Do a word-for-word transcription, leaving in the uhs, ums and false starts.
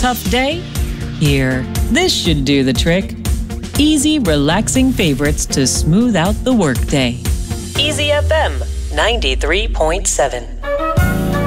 tough day? Here, this should do the trick. Easy, relaxing favorites to smooth out the workday. Easy F M ninety-three point seven.